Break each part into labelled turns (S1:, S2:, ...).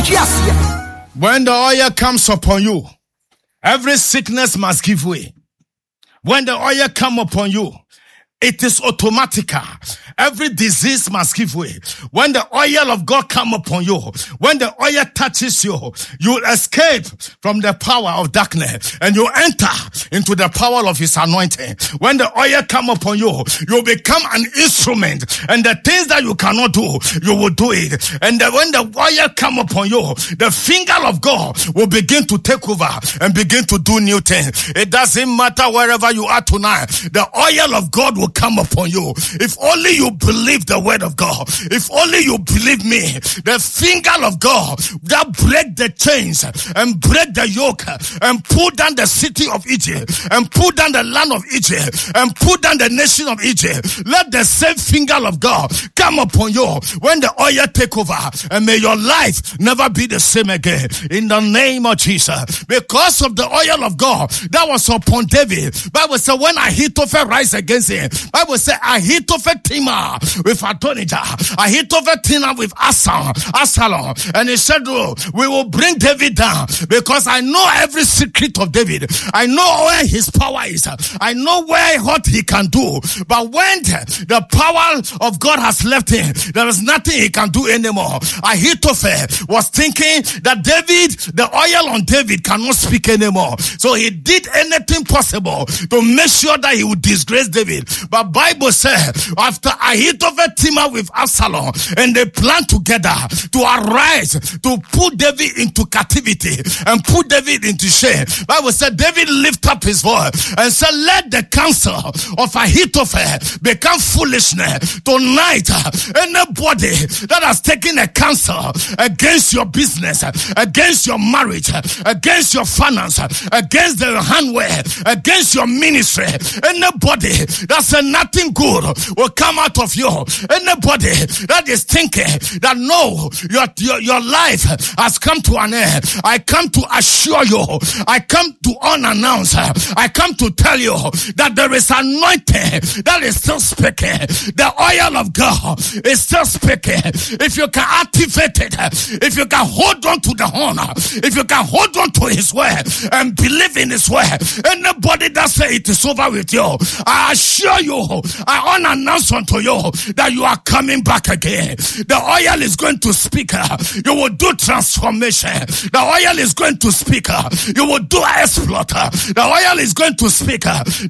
S1: When the oil comes upon you, every sickness must give way. When the oil comes upon you, it is automatic. Every disease must give way. When the oil of God come upon you, when the oil touches you, you escape from the power of darkness and you enter into the power of his anointing. When the oil come upon you, you become an instrument, and the things that you cannot do, you will do it. And when the oil come upon you, the finger of God will begin to take over and begin to do new things. It doesn't matter wherever you are tonight, the oil of God will come upon you. If only you believe the word of God, if only you believe me, the finger of God that break the chains and break the yoke and pull down the city of Egypt and pull down the land of Egypt and pull down the nation of Egypt, let the same finger of God come upon you when the oil take over, and may your life never be the same again in the name of Jesus. Because of the oil of God that was upon David, Bible said when Ahithophel rise against him, Bible said Ahithophel Timah with Adonijah, Ahithophel Timah with Absalom, and he said, oh, we will bring David down because I know every secret of David. I know where his power is. I know what he can do. But when the power of God has left him, there is nothing he can do anymore. Ahithophel was thinking that David, the oil on David cannot speak anymore. So he did anything possible to make sure that he would disgrace David. But Bible says after Ahithophel Timah with Absalom, and they plan together to arise to put David into captivity and put David into shame. Bible said David lift up his voice and said, let the counsel of Ahithophel become foolishness. Tonight, anybody that has taken a counsel against your business, against your marriage, against your finance, against the handwear, against your ministry, anybody that said nothing good will come out of you, anybody that is thinking that no, your life has come to an end, I come to assure you, I come to unannounce, I come to tell you that there is anointing that is still speaking. The oil of God is still speaking. If you can activate it, if you can hold on to the horn, if you can hold on to his word and believe in his word, anybody that say it is over with you, I assure you, I unannounce unto you that you are coming back again. The oil is going to speak. You will do transformation. The oil is going to speak. You will do exploit. The oil is going to speak.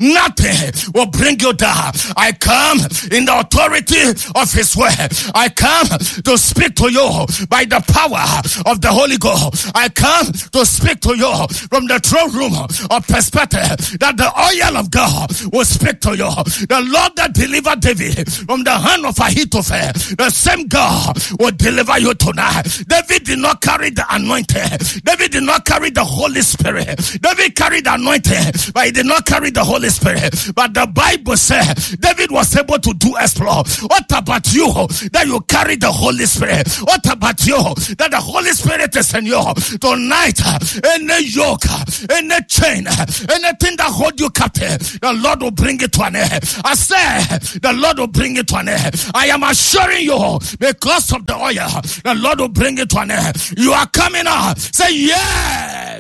S1: Nothing will bring you down. I come in the authority of his word. I come to speak to you by the power of the Holy Ghost. I come to speak to you from the throne room of perspective that the oil of God will speak to you. The Lord that delivered David from the hand of Ahithophel, the same God will deliver you tonight. David did not carry the anointing. David did not carry the Holy Spirit. David carried the anointing, but he did not carry the Holy Spirit. But the Bible says David was able to do exploit. What about you that you carry the Holy Spirit? What about you that the Holy Spirit is in you? Tonight, any yoke, any chain, anything that hold you captive, the Lord will bring it to an end. I say the Lord will bring it to an end. I am assuring you, because of the oil, the Lord will bring it to an end. You are coming out. Say yes.